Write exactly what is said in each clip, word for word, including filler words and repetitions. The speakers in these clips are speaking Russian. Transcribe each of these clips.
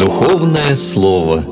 Духовное слово.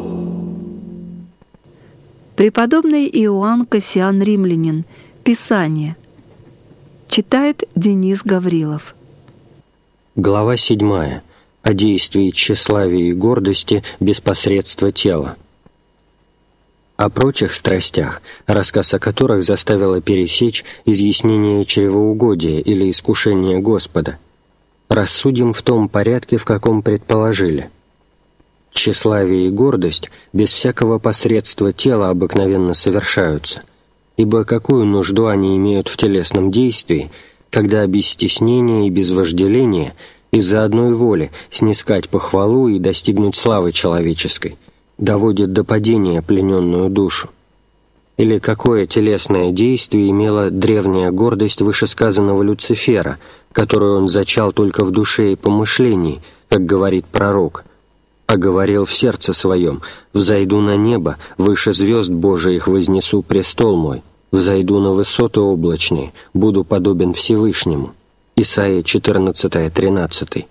Преподобный Иоанн Кассиан Римлянин. Писание. Читает Денис Гаврилов. Глава седьмая. О действии тщеславия и гордости без посредства тела. О прочих страстях, рассказ о которых заставило пересечь изъяснение чревоугодия или искушения Господа, рассудим в том порядке, в каком предположили. Тщеславие и гордость без всякого посредства тела обыкновенно совершаются, ибо какую нужду они имеют в телесном действии, когда без стеснения и без вожделения из-за одной воли снискать похвалу и достигнуть славы человеческой доводит до падения плененную душу? Или какое телесное действие имела древняя гордость вышесказанного Люцифера, которую он зачал только в душе и помышлении, как говорит пророк, «А говорил в сердце своем: взойду на небо, выше звезд Божиих вознесу престол мой, взойду на высоты облачные, буду подобен Всевышнему». Исайя четырнадцать тринадцать.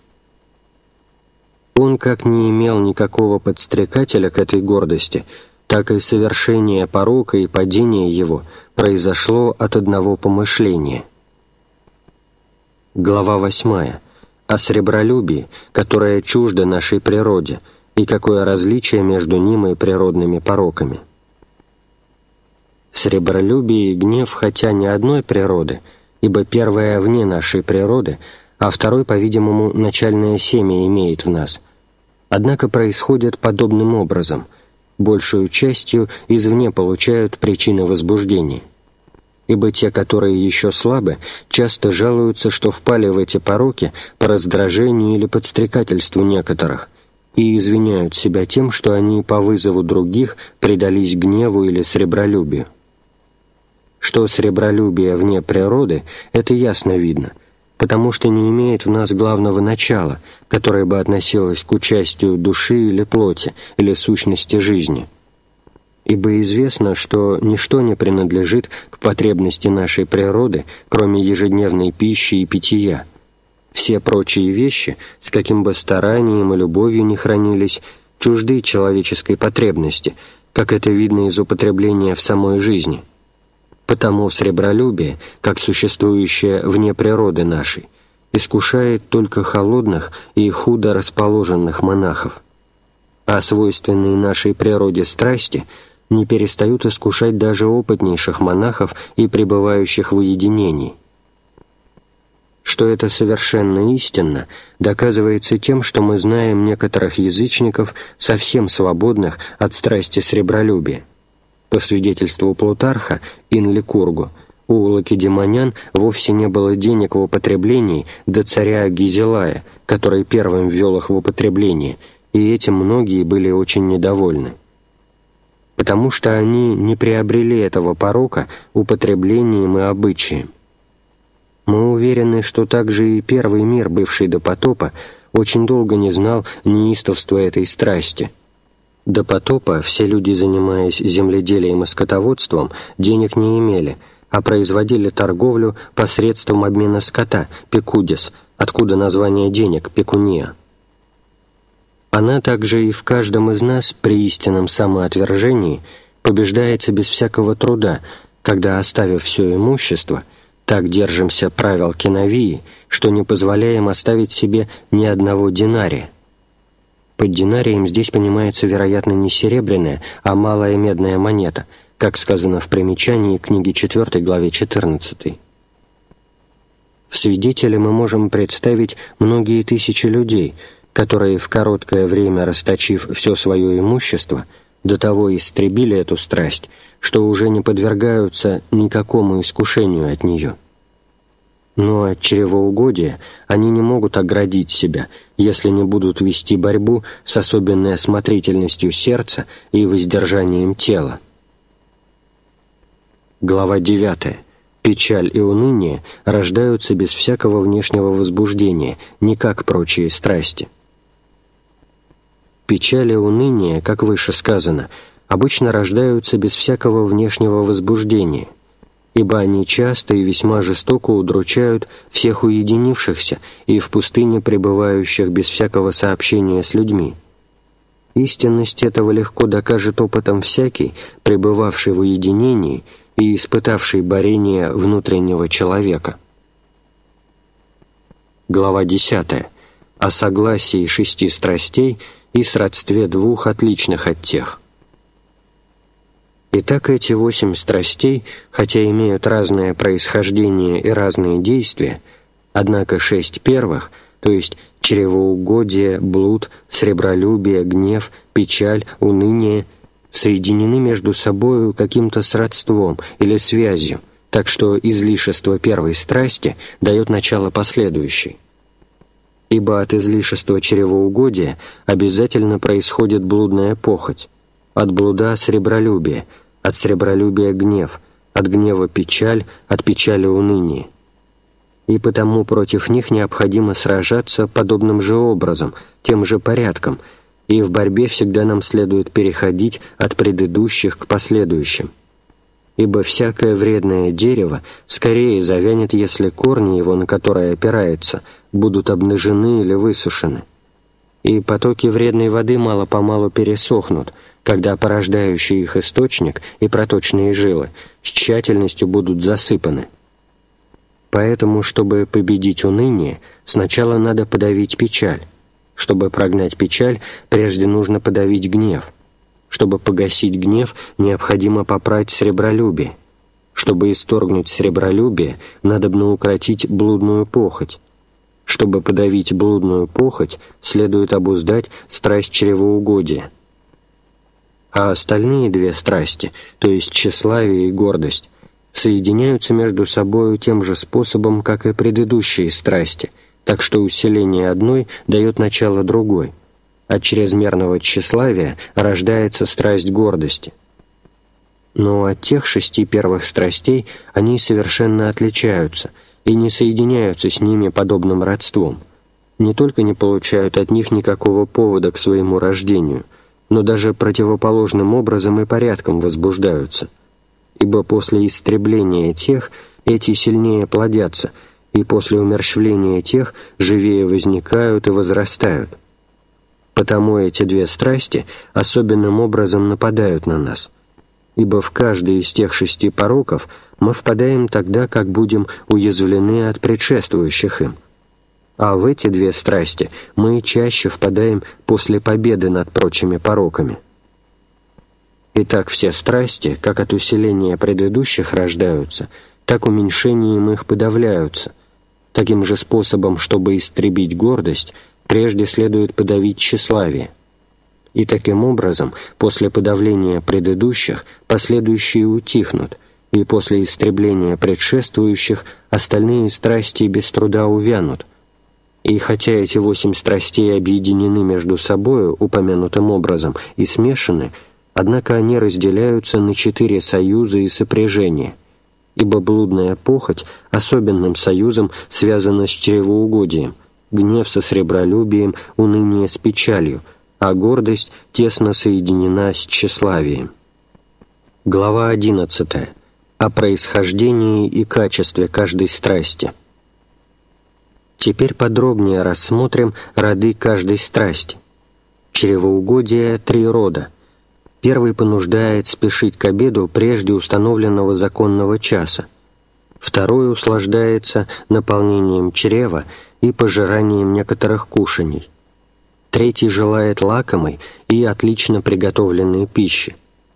Он как не имел никакого подстрекателя к этой гордости, так и совершение порока и падение его произошло от одного помышления. Глава восьмая. О сребролюбии, которое чуждо нашей природе, и какое различие между ним и природными пороками. Сребролюбие и гнев хотя не одной природы, ибо первое вне нашей природы, а второй, по-видимому, начальное семя имеет в нас, однако происходят подобным образом, большую частью извне получают причины возбуждения. Ибо те, которые еще слабы, часто жалуются, что впали в эти пороки по раздражению или подстрекательству некоторых, и извиняют себя тем, что они по вызову других предались гневу или сребролюбию. Что сребролюбие вне природы, это ясно видно, потому что не имеет в нас главного начала, которое бы относилось к участию души или плоти, или сущности жизни. Ибо известно, что ничто не принадлежит к потребности нашей природы, кроме ежедневной пищи и питья. Все прочие вещи, с каким бы старанием и любовью ни хранились, чужды человеческой потребности, как это видно из употребления в самой жизни. Потому сребролюбие, как существующее вне природы нашей, искушает только холодных и худо расположенных монахов, а свойственные нашей природе страсти не перестают искушать даже опытнейших монахов и пребывающих в уединении. Что это совершенно истинно, доказывается тем, что мы знаем некоторых язычников, совсем свободных от страсти сребролюбия. По свидетельству Плутарха, ин Ликургу, у лакедемонян вовсе не было денег в употреблении до царя Гизелая, который первым ввел их в употребление, и этим многие были очень недовольны. Потому что они не приобрели этого порока употреблением и обычаем. Мы уверены, что также и первый мир, бывший до потопа, очень долго не знал неистовства этой страсти. До потопа все люди, занимаясь земледелием и скотоводством, денег не имели, а производили торговлю посредством обмена скота, пекудис, откуда название денег, пекуния. Она также и в каждом из нас при истинном самоотвержении побеждается без всякого труда, когда, оставив все имущество, так держимся правил киновии, что не позволяем оставить себе ни одного динария. Под динарием здесь понимается, вероятно, не серебряная, а малая медная монета, как сказано в примечании книги четвёртой, главе четырнадцатой. В свидетели мы можем представить многие тысячи людей, которые в короткое время, расточив все свое имущество, до того истребили эту страсть, что уже не подвергаются никакому искушению от нее. Но от чревоугодия они не могут оградить себя, если не будут вести борьбу с особенной осмотрительностью сердца и воздержанием тела. Глава девятая. Печаль и уныние рождаются без всякого внешнего возбуждения, не как прочие страсти. Печаль и уныние, как выше сказано, обычно рождаются без всякого внешнего возбуждения, ибо они часто и весьма жестоко удручают всех уединившихся и в пустыне пребывающих без всякого сообщения с людьми. Истинность этого легко докажет опытом всякий, пребывавший в уединении и испытавший борение внутреннего человека. Глава десятая. О согласии шести страстей и сродстве двух отличных от тех. Итак, эти восемь страстей, хотя имеют разное происхождение и разные действия, однако шесть первых, то есть чревоугодие, блуд, сребролюбие, гнев, печаль, уныние, соединены между собою каким-то сродством или связью, так что излишество первой страсти дает начало последующей. Ибо от излишества чревоугодия обязательно происходит блудная похоть, от блуда сребролюбие, от сребролюбия гнев, от гнева печаль, от печали уныние. И потому против них необходимо сражаться подобным же образом, тем же порядком, и в борьбе всегда нам следует переходить от предыдущих к последующим. Ибо всякое вредное дерево скорее завянет, если корни его, на которые опирается, будут обнажены или высушены. И потоки вредной воды мало-помалу пересохнут, когда порождающий их источник и проточные жилы с тщательностью будут засыпаны. Поэтому, чтобы победить уныние, сначала надо подавить печаль. Чтобы прогнать печаль, прежде нужно подавить гнев. Чтобы погасить гнев, необходимо попрать сребролюбие. Чтобы исторгнуть сребролюбие, надобно укротить блудную похоть. Чтобы подавить блудную похоть, следует обуздать страсть чревоугодия. А остальные две страсти, то есть тщеславие и гордость, соединяются между собою тем же способом, как и предыдущие страсти, так что усиление одной дает начало другой. От чрезмерного тщеславия рождается страсть гордости. Но от тех шести первых страстей они совершенно отличаются и не соединяются с ними подобным родством, не только не получают от них никакого повода к своему рождению, но даже противоположным образом и порядком возбуждаются, ибо после истребления тех эти сильнее плодятся, и после умерщвления тех живее возникают и возрастают. Потому эти две страсти особенным образом нападают на нас, ибо в каждый из тех шести пороков мы впадаем тогда, как будем уязвлены от предшествующих им, а в эти две страсти мы чаще впадаем после победы над прочими пороками. Итак, все страсти, как от усиления предыдущих рождаются, так уменьшением их подавляются. Таким же способом, чтобы истребить гордость, прежде следует подавить тщеславие. И таким образом, после подавления предыдущих, последующие утихнут, и после истребления предшествующих остальные страсти без труда увянут. И хотя эти восемь страстей объединены между собою упомянутым образом и смешаны, однако они разделяются на четыре союза и сопряжения, ибо блудная похоть особенным союзом связана с чревоугодием, гнев со сребролюбием, уныние с печалью, а гордость тесно соединена с тщеславием. Глава одиннадцатая. О происхождении и качестве каждой страсти. Теперь подробнее рассмотрим роды каждой страсти. Чревоугодие три рода. Первый понуждает спешить к обеду прежде установленного законного часа. Второй услаждается наполнением чрева и пожиранием некоторых кушаний. Третий желает лакомой и отлично приготовленной пищи.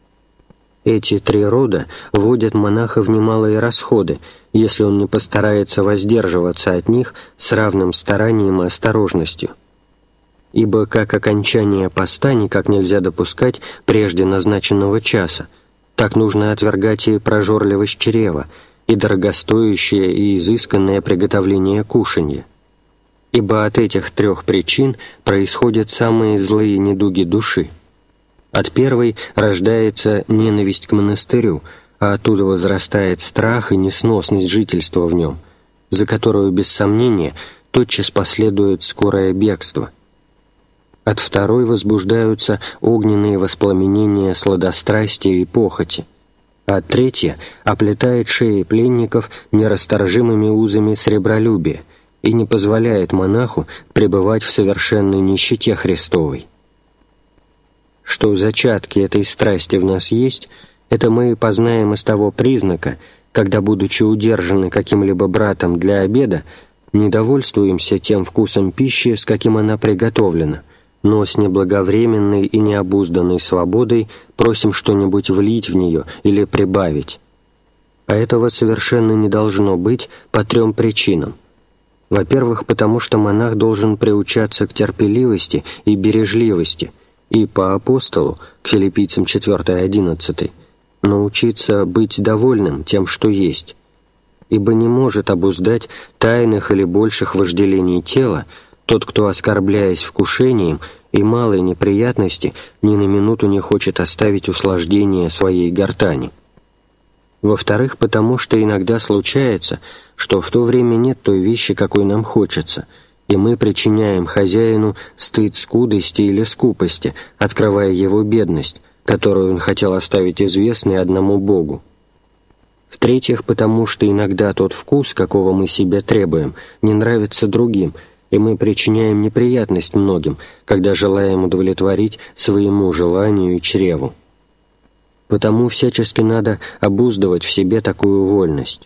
Эти три рода вводят монаха в немалые расходы, если он не постарается воздерживаться от них с равным старанием и осторожностью. Ибо как окончание поста никак нельзя допускать прежде назначенного часа, так нужно отвергать и прожорливость чрева, и дорогостоящее и изысканное приготовление кушанья. Ибо от этих трех причин происходят самые злые недуги души. От первой рождается ненависть к монастырю, а оттуда возрастает страх и несносность жительства в нем, за которую, без сомнения, тотчас последует скорое бегство. От второй возбуждаются огненные воспламенения сладострастия и похоти, а третья оплетает шеи пленников нерасторжимыми узами сребролюбия и не позволяет монаху пребывать в совершенной нищете Христовой. что зачатки этой страсти в нас есть, это мы познаем из того признака, когда, будучи удержаны каким-либо братом для обеда, не довольствуемся тем вкусом пищи, с каким она приготовлена, но с неблаговременной и необузданной свободой просим что-нибудь влить в нее или прибавить. А этого совершенно не должно быть по трем причинам. Во-первых, потому что монах должен приучаться к терпеливости и бережливости, и по апостолу, к Филиппийцам четыре одиннадцать, научиться быть довольным тем, что есть, ибо не может обуздать тайных или больших вожделений тела тот, кто, оскорбляясь вкушением и малой неприятности, ни на минуту не хочет оставить услаждение своей гортани. Во-вторых, потому что иногда случается, что в то время нет той вещи, какой нам хочется, и мы причиняем хозяину стыд скудости или скупости, открывая его бедность, которую он хотел оставить известной одному Богу. В-третьих, потому что иногда тот вкус, какого мы себе требуем, не нравится другим, и мы причиняем неприятность многим, когда желаем удовлетворить своему желанию и чреву. Потому всячески надо обуздывать в себе такую вольность.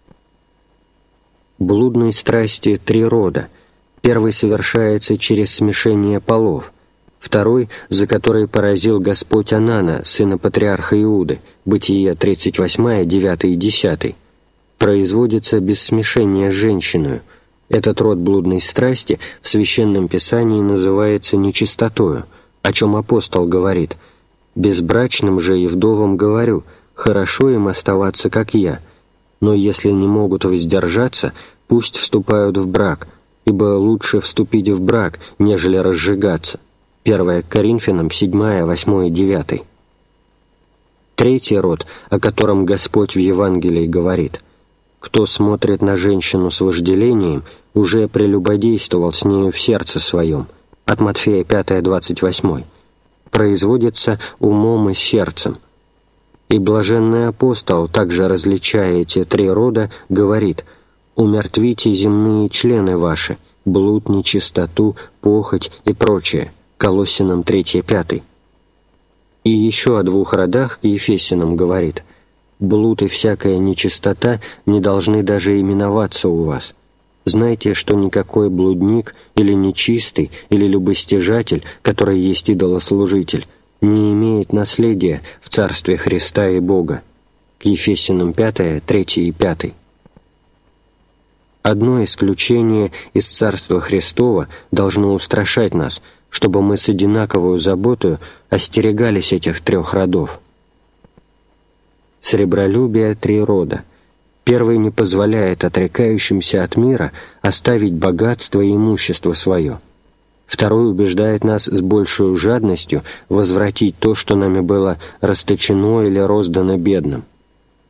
Блудной страсти три рода. Первый совершается через смешение полов, второй, за который поразил Господь Анана, сына патриарха Иуды, Бытие тридцать восемь, девять и десять, производится без смешения с женщиною. Этот род блудной страсти в Священном Писании называется нечистотою, о чем апостол говорит: «Безбрачным же и вдовам говорю, хорошо им оставаться, как я, но если не могут воздержаться, пусть вступают в брак, ибо лучше вступить в брак, нежели разжигаться». первое Коринфянам семь, восемь и девять. Третий род, о котором Господь в Евангелии говорит: «Кто смотрит на женщину с вожделением, уже прелюбодействовал с нею в сердце своем», от Матфея пять, двадцать восемь, производится умом и сердцем. И блаженный апостол, также различая эти три рода, говорит: «Умертвите земные члены ваши, блуд, нечистоту, похоть и прочее». Колоссянам три, пять. И еще о двух родах к Ефесянам говорит: «Блуд и всякая нечистота не должны даже именоваться у вас. Знайте, что никакой блудник или нечистый или любостяжатель, который есть идолослужитель, не имеет наследия в Царстве Христа и Бога». К Ефесянам пять, три и пять. Одно исключение из Царства Христова должно устрашать нас, чтобы мы с одинаковой заботою остерегались этих трех родов. Сребролюбие три рода. Первый не позволяет отрекающимся от мира оставить богатство и имущество свое. Второй убеждает нас с большей жадностью возвратить то, что нами было расточено или роздано бедным.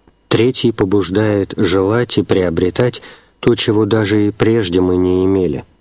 Третий побуждает желать и приобретать то, чего даже и прежде мы не имели.